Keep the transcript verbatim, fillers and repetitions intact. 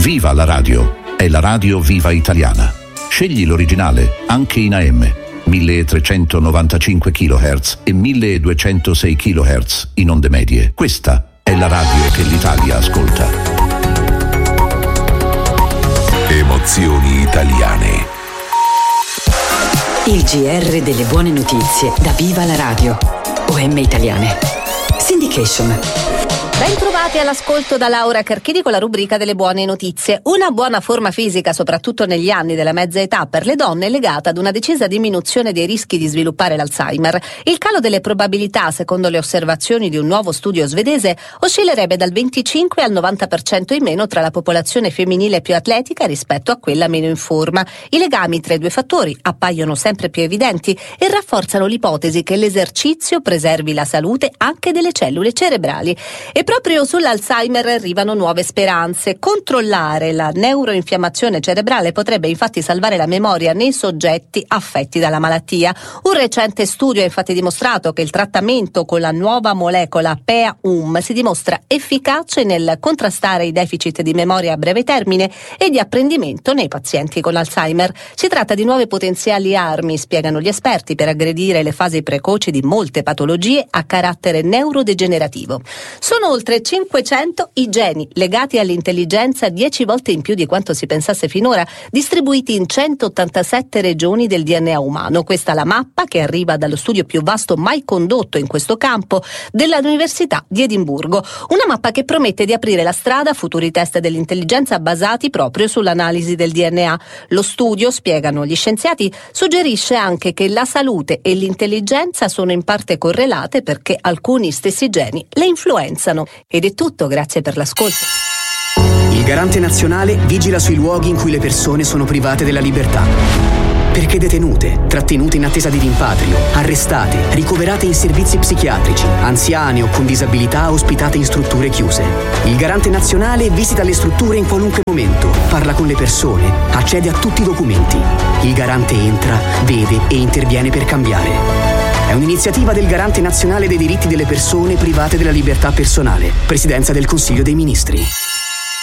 Viva la radio! È la radio viva italiana. Scegli l'originale, anche in A M, milletrecentonovantacinque chilohertz e milleduecentosei chilohertz in onde medie. Questa è la radio che l'Italia ascolta. Emozioni italiane. Il G R delle buone notizie da Viva la radio. O M Italiane. Syndication. Ben trovati all'ascolto da Laura Carchini con la rubrica delle buone notizie. Una buona forma fisica, soprattutto negli anni della mezza età, per le donne è legata ad una decisa diminuzione dei rischi di sviluppare l'Alzheimer. Il calo delle probabilità, secondo le osservazioni di un nuovo studio svedese, oscillerebbe dal venticinque al novanta per cento in meno tra la popolazione femminile più atletica rispetto a quella meno in forma. I legami tra i due fattori appaiono sempre più evidenti e rafforzano l'ipotesi che l'esercizio preservi la salute anche delle cellule cerebrali. E proprio sull'Alzheimer arrivano nuove speranze. Controllare la neuroinfiammazione cerebrale potrebbe infatti salvare la memoria nei soggetti affetti dalla malattia. Un recente studio ha infatti dimostrato che il trattamento con la nuova molecola P E A-U M si dimostra efficace nel contrastare i deficit di memoria a breve termine e di apprendimento nei pazienti con Alzheimer. Si tratta di nuove potenziali armi, spiegano gli esperti, per aggredire le fasi precoci di molte patologie a carattere neurodegenerativo. Sono oltre cinquecento i geni legati all'intelligenza, dieci volte in più di quanto si pensasse finora, distribuiti in centottantasette regioni del D N A umano. Questa è la mappa che arriva dallo studio più vasto mai condotto in questo campo dell'Università di Edimburgo. Una mappa che promette di aprire la strada a futuri test dell'intelligenza basati proprio sull'analisi del D N A. Lo studio, spiegano gli scienziati, suggerisce anche che la salute e l'intelligenza sono in parte correlate perché alcuni stessi geni le influenzano. Ed è tutto, grazie per l'ascolto. Il Garante nazionale vigila sui luoghi in cui le persone sono private della libertà. Perché detenute, trattenute in attesa di rimpatrio, arrestate, ricoverate in servizi psichiatrici, anziane o con disabilità ospitate in strutture chiuse. Il Garante nazionale visita le strutture in qualunque momento, parla con le persone, accede a tutti i documenti. Il Garante entra, vede e interviene per cambiare. È un'iniziativa del Garante nazionale dei diritti delle persone private della libertà personale, Presidenza del Consiglio dei Ministri.